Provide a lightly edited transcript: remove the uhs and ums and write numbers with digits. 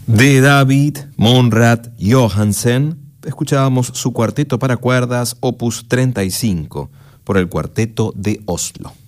De David Monrad Johansen escuchábamos su cuarteto para cuerdas opus 35 por el Cuarteto de Oslo.